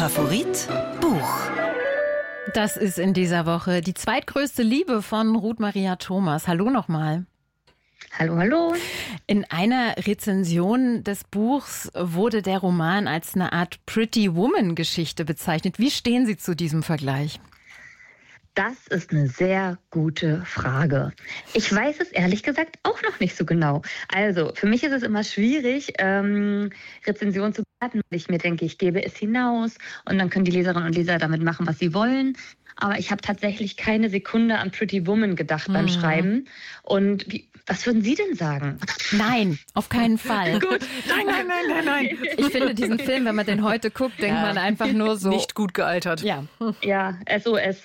Favorit Buch. Das ist in dieser Woche die zweitgrößte Liebe von Ruth Maria Thomas. Hallo nochmal. Hallo, hallo. In einer Rezension des Buchs wurde der Roman als eine Art Pretty Woman-Geschichte bezeichnet. Wie stehen Sie zu diesem Vergleich? Das ist eine sehr gute Frage. Ich weiß es ehrlich gesagt auch noch nicht so genau. Also für mich ist es immer schwierig, Rezensionen zu bewerten, weil ich mir denke, ich gebe es hinaus und dann können die Leserinnen und Leser damit machen, was sie wollen. Aber ich habe tatsächlich keine Sekunde an Pretty Woman gedacht beim Schreiben. Und was würden Sie denn sagen? Nein, auf keinen Fall. Gut. Nein. Ich finde diesen Film, wenn man den heute guckt, denkt man einfach nur so. Nicht gut gealtert. Ja, SOS.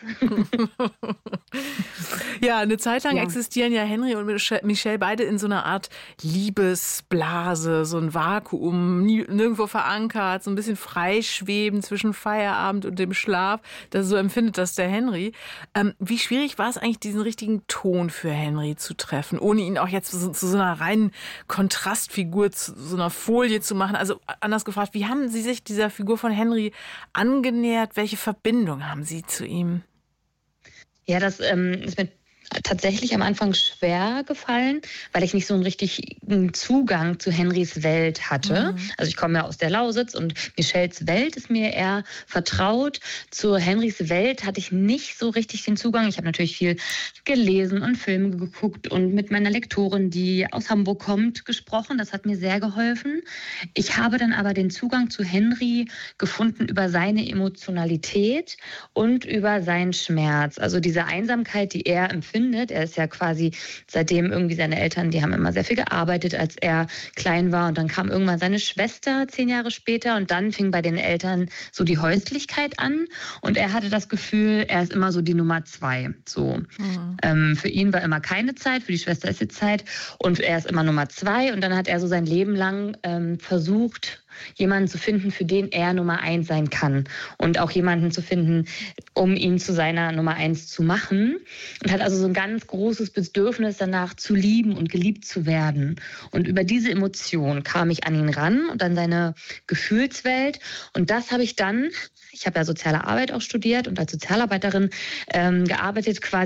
Ja, eine Zeit lang existieren ja Henry und Michelle beide in so einer Art Liebesblase, so ein Vakuum, nirgendwo verankert, so ein bisschen freischweben zwischen Feierabend und dem Schlaf. So empfindet das der Henry. Wie schwierig war es eigentlich, diesen richtigen Ton für Henry zu treffen, ohne ihn auch jetzt zu so einer reinen Kontrastfigur, zu so einer Folie zu machen? Also anders gefragt, wie haben Sie sich dieser Figur von Henry angenähert? Welche Verbindung haben Sie zu ihm? Ja, das ist mir tatsächlich am Anfang schwer gefallen, weil ich nicht so einen richtigen Zugang zu Henrys Welt hatte. Also ich komme ja aus der Lausitz und Michelles Welt ist mir eher vertraut. Zu Henrys Welt hatte ich nicht so richtig den Zugang. Ich habe natürlich viel gelesen und Filme geguckt und mit meiner Lektorin, die aus Hamburg kommt, gesprochen. Das hat mir sehr geholfen. Ich habe dann aber den Zugang zu Henry gefunden über seine Emotionalität und über seinen Schmerz. Also diese Einsamkeit, die er empfindet. Er ist ja quasi seitdem irgendwie seine Eltern, die haben immer sehr viel gearbeitet, als er klein war. Und dann kam irgendwann seine Schwester 10 Jahre später und dann fing bei den Eltern so die Häuslichkeit an. Und er hatte das Gefühl, er ist immer so die Nummer 2. So. Für ihn war immer keine Zeit, für die Schwester ist die Zeit und er ist immer Nummer 2. Und dann hat er so sein Leben lang versucht, jemanden zu finden, für den er Nummer 1 sein kann und auch jemanden zu finden, um ihn zu seiner Nummer 1 zu machen und hat also so ein ganz großes Bedürfnis danach zu lieben und geliebt zu werden. Und über diese Emotion kam ich an ihn ran und an seine Gefühlswelt und das habe ich dann, ich habe ja soziale Arbeit auch studiert und als Sozialarbeiterin gearbeitet, quasi